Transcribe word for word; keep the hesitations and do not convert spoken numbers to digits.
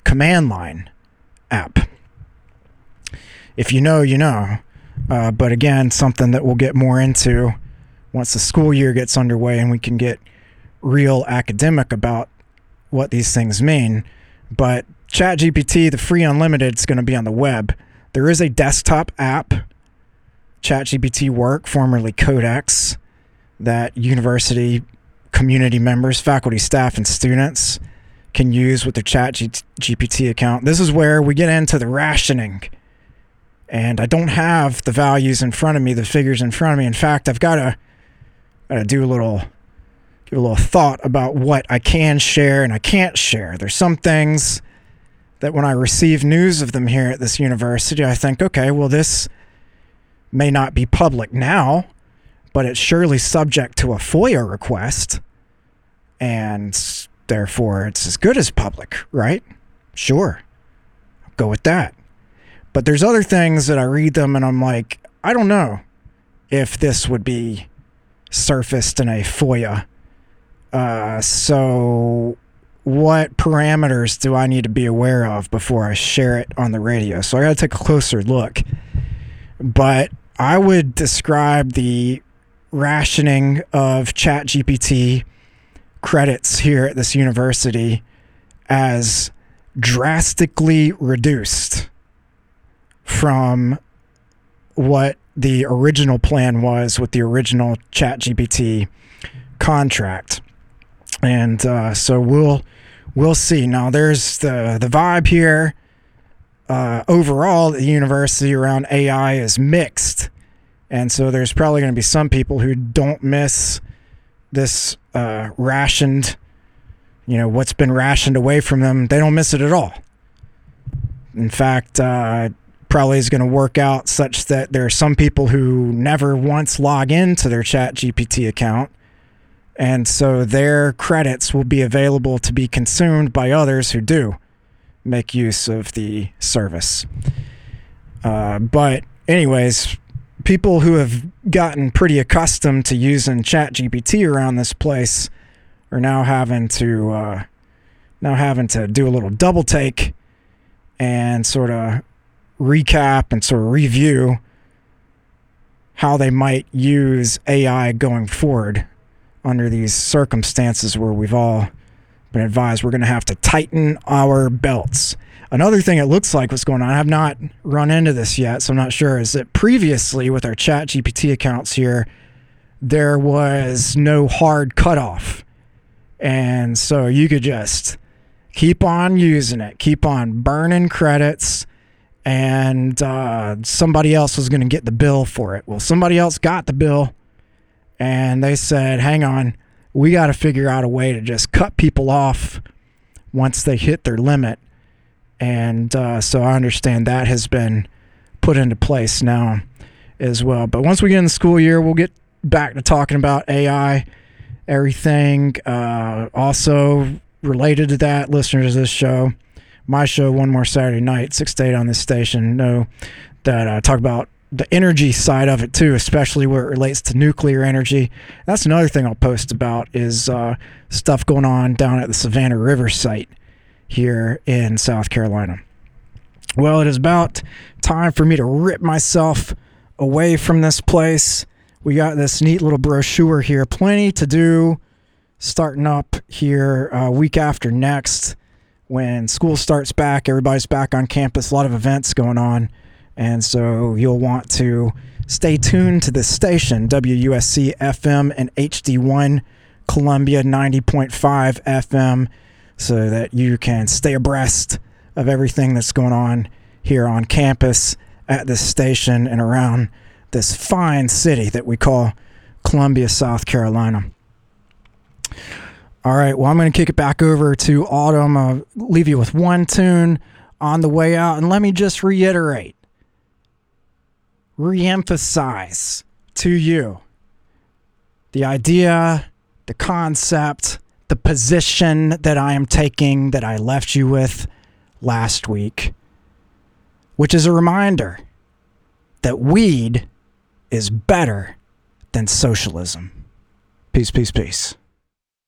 command line app. If you know, you know. Uh, but again, something that we'll get more into once the school year gets underway and we can get real academic about what these things mean. But ChatGPT, the free unlimited, is going to be on the web. There is a desktop app, ChatGPT Work, formerly Codex, that university community members, faculty, staff, and students can use with their ChatGPT account. This is where we get into the rationing. And I don't have the values in front of me, the figures in front of me. In fact, I've got to, got to do a little, give a little thought about what I can share and I can't share. There's some things that when I receive news of them here at this university, I think, okay, well, this may not be public now, but it's surely subject to a FOIA request. And therefore, it's as good as public, right? Sure. I'll go with that. But there's other things that I read them and I'm like, I don't know if this would be surfaced in a FOIA. Uh, so what parameters do I need to be aware of before I share it on the radio? So I got to take a closer look. But I would describe the rationing of ChatGPT credits here at this university as drastically reduced from what the original plan was with the original ChatGPT contract. And uh, so we'll we'll see. Now there's the the vibe here uh, overall at the university around A I is mixed. And so there's probably going to be some people who don't miss this uh, rationed, you know, what's been rationed away from them. They don't miss it at all. In fact, uh, probably is going to work out such that there are some people who never once log into their ChatGPT account. And so their credits will be available to be consumed by others who do make use of the service. Uh, but anyways, people who have gotten pretty accustomed to using ChatGPT around this place are now having to uh, now having to do a little double take and sort of recap and sort of review how they might use A I going forward under these circumstances where we've all been advised we're going to have to tighten our belts. Another thing it looks like what's going on, I have not run into this yet, so I'm not sure, is that previously with our ChatGPT accounts here, there was no hard cutoff. And so you could just keep on using it, keep on burning credits, and uh, somebody else was going to get the bill for it. Well, somebody else got the bill, and they said, hang on, we got to figure out a way to just cut people off once they hit their limit. And uh, so I understand that has been put into place now as well. But once we get in the school year, we'll get back to talking about A I, everything. Uh, also related to that, listeners of this show, my show, One More Saturday Night, six to eight on this station, know that I uh, talk about the energy side of it too, especially where it relates to nuclear energy. That's another thing I'll post about is uh, stuff going on down at the Savannah River site here in South Carolina. Well, it is about time for me to rip myself away from this place. We got this neat little brochure here. Plenty to do starting up here uh, week after next when school starts back. Everybody's back on campus. A lot of events going on. And so you'll want to stay tuned to this station, W U S C F M and H D one, Columbia ninety point five F M, so that you can stay abreast of everything that's going on here on campus at this station and around this fine city that we call Columbia, South Carolina. All right, well, I'm going to kick it back over to Autumn. I'll leave you with one tune on the way out. And let me just reiterate, re-emphasize to you the idea, the concept, the position that I am taking that I left you with last week, which is a reminder that weed is better than socialism. Peace, peace, peace.